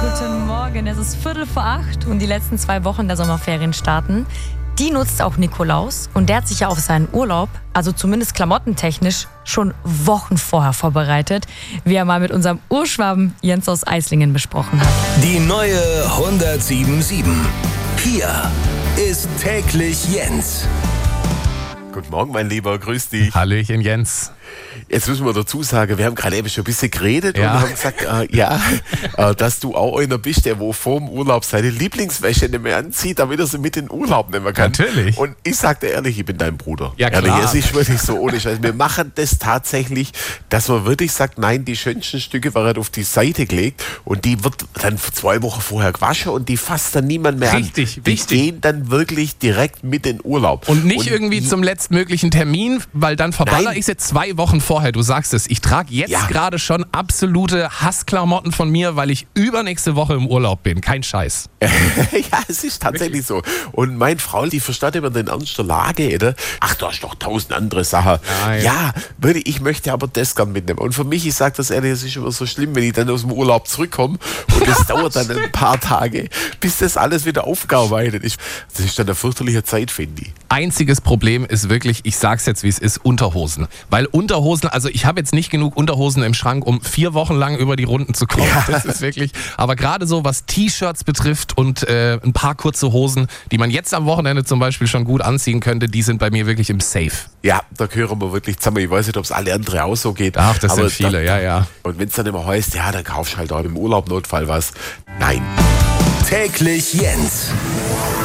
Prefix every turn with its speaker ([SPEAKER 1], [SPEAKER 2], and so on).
[SPEAKER 1] Guten Morgen, es ist 7:45 und die letzten 2 Wochen der Sommerferien starten. Die nutzt auch Nikolaus und der hat sich ja auf seinen Urlaub, also zumindest klamottentechnisch, schon Wochen vorher vorbereitet, wie er mal mit unserem Urschwaben Jens aus Eislingen besprochen hat.
[SPEAKER 2] Die neue 107.7. Hier ist täglich Jens.
[SPEAKER 3] Guten Morgen, mein Lieber, grüß dich.
[SPEAKER 4] Hallöchen, Jens.
[SPEAKER 3] Jetzt müssen wir dazu sagen, wir haben gerade eben schon ein bisschen geredet und haben gesagt, dass du auch einer bist, der wo vor dem Urlaub seine Lieblingswäsche nicht mehr anzieht, damit er sie mit in den Urlaub nehmen kann.
[SPEAKER 4] Natürlich.
[SPEAKER 3] Und ich sag dir ehrlich, ich bin dein Bruder.
[SPEAKER 4] Ja, klar.
[SPEAKER 3] Ehrlich, es ist wirklich so, ohne Scheiß. Wir machen das tatsächlich, dass man wirklich sagt, nein, die schönsten Stücke werden auf die Seite gelegt und die wird dann 2 Wochen vorher gewaschen und die fasst dann niemand mehr
[SPEAKER 4] Richtig,
[SPEAKER 3] an. Die gehen dann wirklich direkt mit in den Urlaub.
[SPEAKER 4] Und nicht irgendwie zum letztmöglichen Termin, weil dann verballer ich sie 2 Wochen vorher. Du sagst es, ich trage jetzt gerade schon absolute Hassklamotten von mir, weil ich übernächste Woche im Urlaub bin. Kein Scheiß.
[SPEAKER 3] Ja, es ist tatsächlich so. Und meine Frau, die versteht immer den Ernst der Lage, oder? Ach, du hast doch 1000 andere Sachen.
[SPEAKER 4] Nein.
[SPEAKER 3] Ja, wirklich, ich möchte aber das gern mitnehmen. Und für mich, ich sage das ehrlich, es ist immer so schlimm, wenn ich dann aus dem Urlaub zurückkomme und es dauert dann ein paar Tage, bis das alles wieder aufgearbeitet ist. Das ist dann eine fürchterliche Zeit, finde ich.
[SPEAKER 4] Einziges Problem ist wirklich, ich sag's jetzt wie es ist, Unterhosen. Weil Unterhosen, also ich habe jetzt nicht genug Unterhosen im Schrank, um 4 Wochen lang über die Runden zu kommen. Ja. Das ist wirklich, aber gerade so was T-Shirts betrifft und ein paar kurze Hosen, die man jetzt am Wochenende zum Beispiel schon gut anziehen könnte, die sind bei mir wirklich im Safe.
[SPEAKER 3] Ja, da gehören wir wirklich zusammen. Ich weiß nicht, ob es alle andere auch so geht.
[SPEAKER 4] Ach, das sind viele, ja.
[SPEAKER 3] Und wenn es dann immer heißt, ja, dann kaufst du halt auch im Urlaub Notfall was. Nein.
[SPEAKER 2] Täglich Jens.